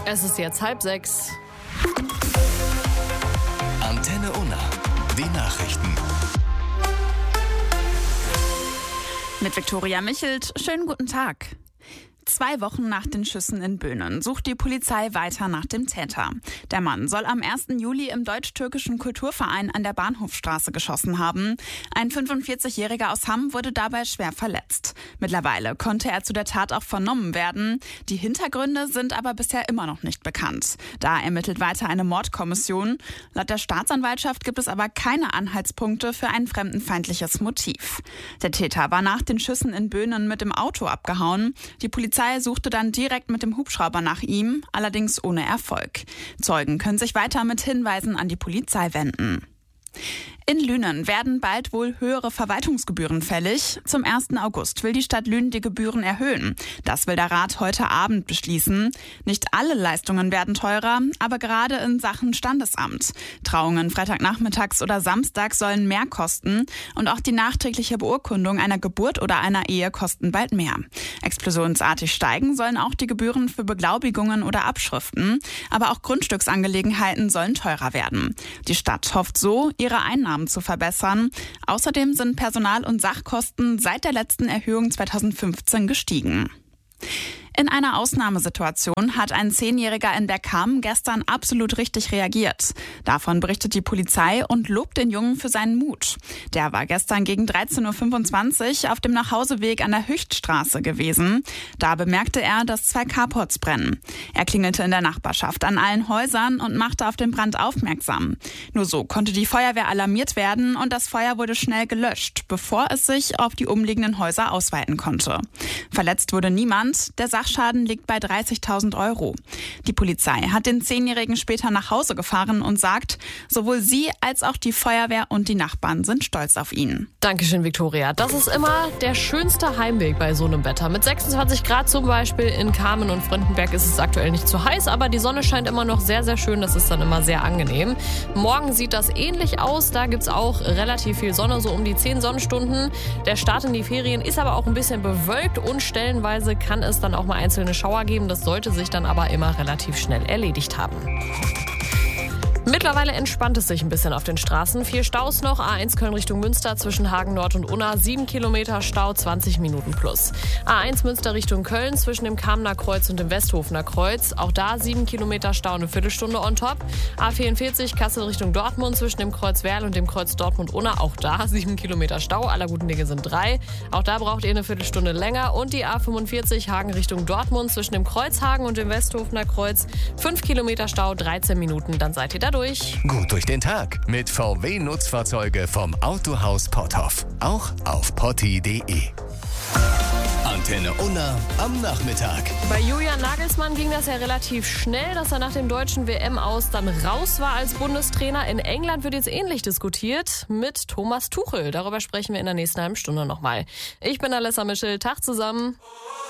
Es ist jetzt 5:30. Antenne Unna, die Nachrichten. Mit Viktoria Michelt, schönen guten Tag. 2 Wochen nach den Schüssen in Böhnen sucht die Polizei weiter nach dem Täter. Der Mann soll am 1. Juli im deutsch-türkischen Kulturverein an der Bahnhofstraße geschossen haben. Ein 45-Jähriger aus Hamm wurde dabei schwer verletzt. Mittlerweile konnte er zu der Tat auch vernommen werden. Die Hintergründe sind aber bisher immer noch nicht bekannt. Da ermittelt weiter eine Mordkommission. Laut der Staatsanwaltschaft gibt es aber keine Anhaltspunkte für ein fremdenfeindliches Motiv. Der Täter war nach den Schüssen in Böhnen mit dem Auto abgehauen. Die Polizei suchte dann direkt mit dem Hubschrauber nach ihm, allerdings ohne Erfolg. Zeugen können sich weiter mit Hinweisen an die Polizei wenden. In Lünen werden bald wohl höhere Verwaltungsgebühren fällig. Zum 1. August will die Stadt Lünen die Gebühren erhöhen. Das will der Rat heute Abend beschließen. Nicht alle Leistungen werden teurer, aber gerade in Sachen Standesamt. Trauungen Freitagnachmittags oder Samstags sollen mehr kosten und auch die nachträgliche Beurkundung einer Geburt oder einer Ehe kosten bald mehr. Explosionsartig steigen sollen auch die Gebühren für Beglaubigungen oder Abschriften, aber auch Grundstücksangelegenheiten sollen teurer werden. Die Stadt hofft so, ihre Einnahmen zu verbessern. Außerdem sind Personal- und Sachkosten seit der letzten Erhöhung 2015 gestiegen. In einer Ausnahmesituation hat ein 10-Jähriger in Bergkamen gestern absolut richtig reagiert. Davon berichtet die Polizei und lobt den Jungen für seinen Mut. Der war gestern gegen 13.25 Uhr auf dem Nachhauseweg an der Hüchtstraße gewesen. Da bemerkte er, dass 2 Carports brennen. Er klingelte in der Nachbarschaft an allen Häusern und machte auf den Brand aufmerksam. Nur so konnte die Feuerwehr alarmiert werden und das Feuer wurde schnell gelöscht, bevor es sich auf die umliegenden Häuser ausweiten konnte. Verletzt wurde niemand. Der Sachschaden liegt bei 30.000 €. Die Polizei hat den 10-Jährigen später nach Hause gefahren und sagt, sowohl sie als auch die Feuerwehr und die Nachbarn sind stolz auf ihn. Dankeschön, Viktoria. Das ist immer der schönste Heimweg bei so einem Wetter. Mit 26 Grad zum Beispiel in Kamen und Frindenberg ist es aktuell nicht zu heiß, aber die Sonne scheint immer noch sehr, sehr schön. Das ist dann immer sehr angenehm. Morgen sieht das ähnlich aus. Da gibt es auch relativ viel Sonne, so um die 10 Sonnenstunden. Der Start in die Ferien ist aber auch ein bisschen bewölkt und stellenweise kann es dann auch mal einzelne Schauer geben. Das sollte sich dann aber immer relativ schnell erledigt haben. Mittlerweile entspannt es sich ein bisschen auf den Straßen. 4 Staus noch. A1 Köln Richtung Münster zwischen Hagen Nord und Unna. 7 Kilometer Stau, 20 Minuten plus. A1 Münster Richtung Köln zwischen dem Kamener Kreuz und dem Westhofener Kreuz. Auch da 7 Kilometer Stau, eine Viertelstunde on top. A44 Kassel Richtung Dortmund zwischen dem Kreuz Werl und dem Kreuz Dortmund-Unna. Auch da 7 Kilometer Stau. Aller guten Dinge sind 3. Auch da braucht ihr eine Viertelstunde länger. Und die A45 Hagen Richtung Dortmund zwischen dem Kreuz Hagen und dem Westhofener Kreuz. 5 Kilometer Stau, 13 Minuten. Dann seid ihr da durch. Gut durch den Tag mit VW-Nutzfahrzeuge vom Autohaus Potthoff. Auch auf potti.de. Antenne Unna am Nachmittag. Bei Julian Nagelsmann ging das ja relativ schnell, dass er nach dem deutschen WM-Aus dann raus war als Bundestrainer. In England wird jetzt ähnlich diskutiert mit Thomas Tuchel. Darüber sprechen wir in der nächsten halben Stunde nochmal. Ich bin Alessa Mischel. Tag zusammen.